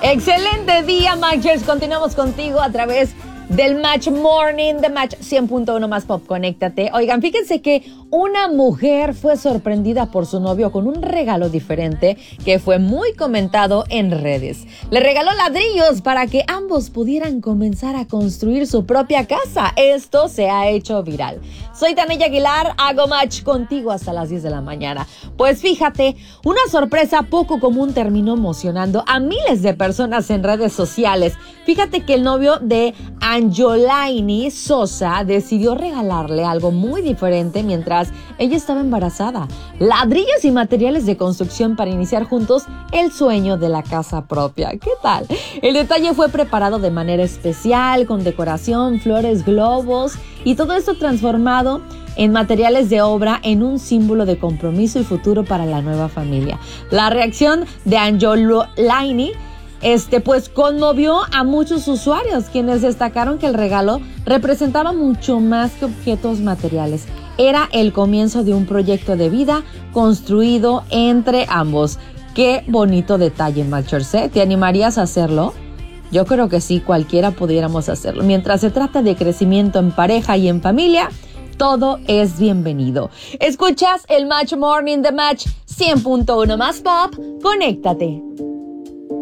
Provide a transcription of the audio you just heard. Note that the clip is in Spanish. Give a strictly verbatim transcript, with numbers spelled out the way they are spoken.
Excelente día, Matchers. Continuamos contigo a través del Match Morning, de Match cien punto uno más Pop. Conéctate. Oigan, fíjense que una mujer fue sorprendida por su novio con un regalo diferente que fue muy comentado en redes. Le regaló ladrillos para que ambos pudieran comenzar a construir su propia casa. Esto se ha hecho viral. Soy Tania Aguilar, hago Match contigo hasta las diez de la mañana. Pues fíjate, una sorpresa poco común terminó emocionando a miles de personas en redes sociales. Fíjate que el novio de Anjolaini Sosa decidió regalarle algo muy diferente mientras ella estaba embarazada. Ladrillos y materiales de construcción para iniciar juntos el sueño de la casa propia. ¿Qué tal? El detalle fue preparado de manera especial, con decoración, flores, globos y todo esto transformado en materiales de obra en un símbolo de compromiso y futuro para la nueva familia. La reacción de Anjolaini Este, pues conmovió a muchos usuarios, quienes destacaron que el regalo representaba mucho más que objetos materiales. Era el comienzo de un proyecto de vida construido entre ambos. Qué bonito detalle, Matchers, ¿eh? ¿Te animarías a hacerlo? Yo creo que sí, cualquiera pudiéramos hacerlo. Mientras se trata de crecimiento en pareja y en familia, todo es bienvenido. Escuchas el Match Morning de Match cien punto uno más Pop. Conéctate.